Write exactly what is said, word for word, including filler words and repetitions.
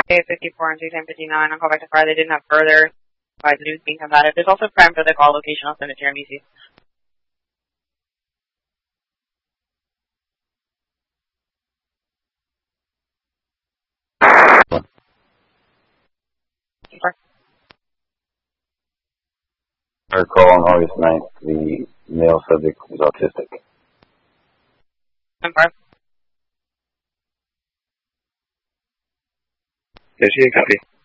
A fifty-four and two ten fifty-nine on call back to fire. They didn't have further advised that he was being combative. There's also crime for the call location. I'll send it to your M D C. I recall on August ninth, the male subject was autistic. I'm far. Yes, you copy.